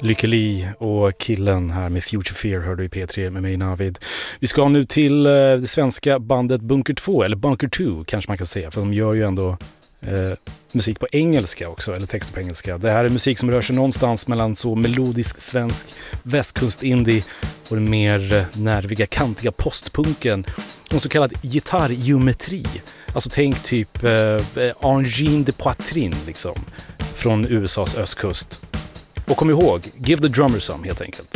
Lykke Li och Killen här med Future Fear hör du i P3 med mig Navid. Vi ska nu till det svenska bandet Bunker 2, eller Bunker 2 kanske man kan säga, för de gör ju ändå musik på engelska också, eller text på engelska. Det här är musik som rör sig någonstans mellan så melodisk svensk västkust-indie och den mer nerviga, kantiga postpunken och så kallad gitarrgeometri. Alltså tänk typ Angine de Poitrine liksom, från USAs östkust. Och kom ihåg, give the drummer some helt enkelt.